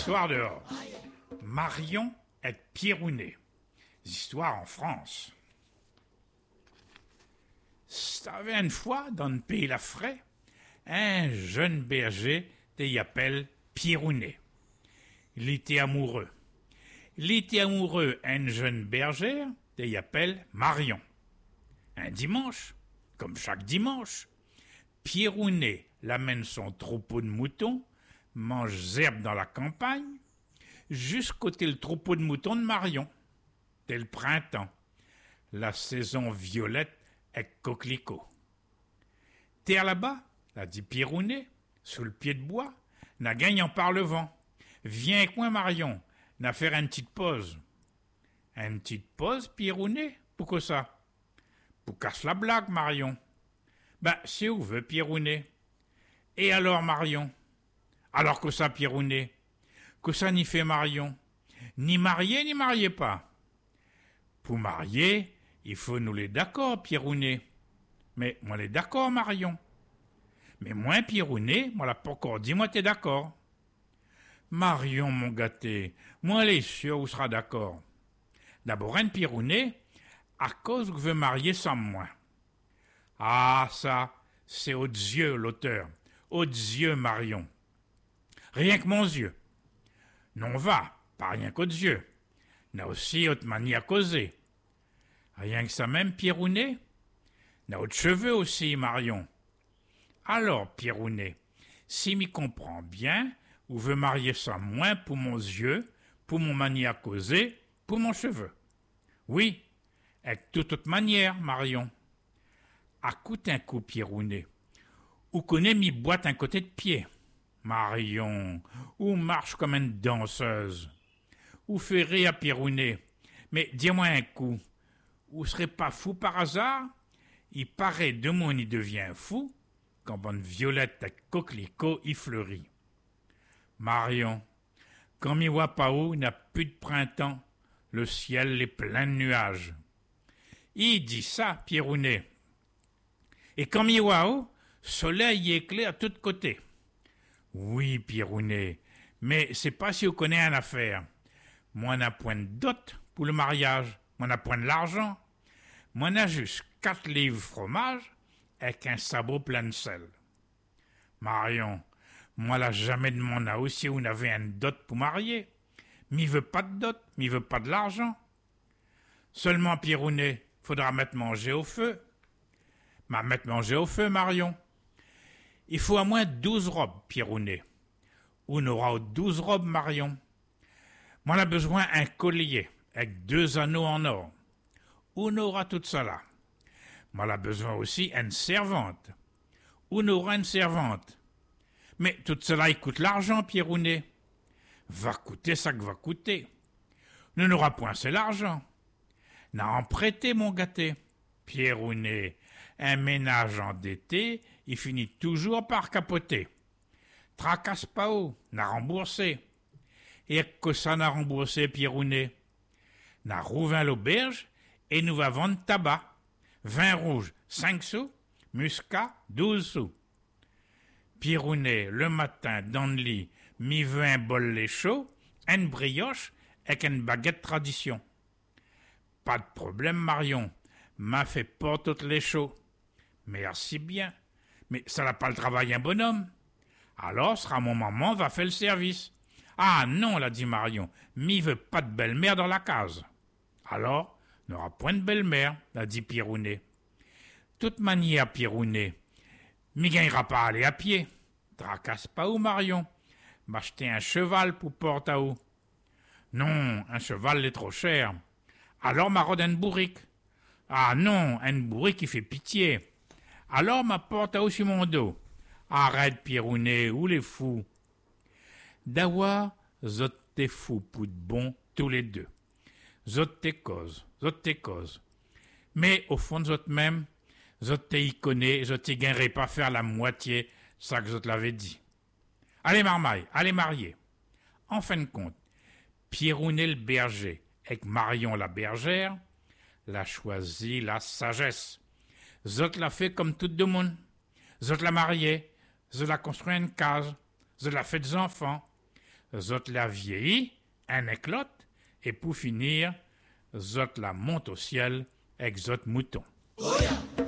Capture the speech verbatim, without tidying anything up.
Histoire dehors. Marion et Pierrounet. Histoires en France. C'était une fois, dans le pays Lafray, un jeune berger qui s'appelle Pierrounet. Il était amoureux. Il était amoureux d'une jeune bergère qui s'appelle Marion. Un dimanche, comme chaque dimanche, Pierrounet l'amène son troupeau de moutons, mange herbe dans la campagne, jusqu'au le troupeau de moutons de Marion. C'est le printemps, la saison violette et coquelicot. Terre là-bas, a dit Pierrounet, sous le pied de bois, n'a gagnant par le vent. Viens avec moi, Marion, n'a faire une petite pause. Une petite pause, Pierrounet? Pourquoi ça? Pour casse la blague, Marion. Ben, c'est où veut Pierrounet. Et alors, Marion? Alors que ça, Pierrounet? Que ça n'y fait Marion? Ni marié, ni marié pas. Pour marier, il faut nous les d'accord, Pierrounet. Mais moi les d'accord, Marion. Mais moi, Pierrounet, moi l'a pas encore dit, moi t'es d'accord. Marion, mon gâté, moi les sûr où sera d'accord. D'abord, un Pierrounet, à cause que veut marier sans moi. Ah, ça, c'est aux yeux, l'auteur. Aux yeux, Marion. Rien que mon yeux. Non va, pas rien qu'aux yeux. N'a aussi autre manie à causer. Rien que ça même, Pierrounet. N'a autre cheveux aussi, Marion. Alors, Pierrounet, si m'y comprend bien, ou veut marier sans moi pour mon yeux, pour mon manie à causer, pour mon cheveu. Oui, et de toute autre manière, Marion. Acoute un coup, Pierrounet. Ou connaît mi boîte un côté de pied. Marion, ou marche comme une danseuse. Ou fait rire à Pierrounet. Mais dis-moi un coup, ou serait pas fou par hasard? Il paraît de mon y devient fou, quand bonne violette et coquelicot y fleurit. Marion, quand mi voit pas où n'a plus de printemps, le ciel est plein de nuages. Il dit ça, Pierrounet. Et quand mi voit où, soleil éclaire à tous côtés. Oui, Pierrounet, mais c'est pas si vous connaissez une affaire. Moi n'a point de dot pour le mariage, moi n'a point de l'argent. Moi n'a juste quatre livres fromage avec un sabot plein de sel. Marion, moi l'a jamais demandé aussi où n'avait une dot pour marier. M'y veut pas de dot, m'y veut pas de l'argent. Seulement, Pierrounet, faudra mettre manger au feu. M'a mettre manger au feu, Marion. Il faut à moins douze robes, Pierrounet. On aura douze robes, Marion. Moi, on a besoin d'un collier avec deux anneaux en or. On aura tout ça là. Moi, on a besoin aussi d'une servante. On aura une servante. Mais tout cela, il coûte l'argent, Pierrounet. Va coûter ça que va coûter. Nous n'aura point assez l'argent. N'a en prêté, mon gâté. Pierrounet, un ménage endetté, il finit toujours par capoter. Tracasse pas où, n'a remboursé. Et que ça n'a remboursé, Pierrounet? N'a rouvert l'auberge et nous va vendre tabac. Vin rouge, cinq sous, muscat, douze sous. Pierrounet, le matin, dans le lit, m'y veut un bol lait chaud, une brioche avec une baguette tradition. Pas de problème, Marion, m'a fait pas toutes les chauds. Merci bien, mais ça n'a pas le travail un bonhomme. Alors sera mon maman va faire le service. Ah non, l'a dit Marion, m'y veut pas de belle-mère dans la case. Alors, n'aura point de belle-mère, l'a dit Pierrounet. Toute manière, Pierrounet, m'y gagnera pas à aller à pied. Tracasse pas où, Marion? M'acheter un cheval pour porte à où? Non, un cheval est trop cher. Alors m'a rôde une bourrique. Ah non, une bourrique qui fait pitié. Alors ma porte à où sur mon dos. Arrête, Pierrounet, où les fous? D'avoir, zot t'es fous pour de bon, tous les deux. Zot t'es cause, zot t'es cause. Mais au fond de zot même, zot t'es y connaît, zot t'y gagnerait pas faire la moitié, ça que zot l'avait dit. Allez, marmaille, allez marier. En fin de compte, Pierrounet le berger, avec Marion la bergère, l'a choisi la sagesse. Zot l'a fait comme tout le monde. Zot l'a marié, zot l'a construit une case, zot l'a fait des enfants. zot la vieillit, un éclote, et pour finir, zot la monte au ciel avec zot mouton.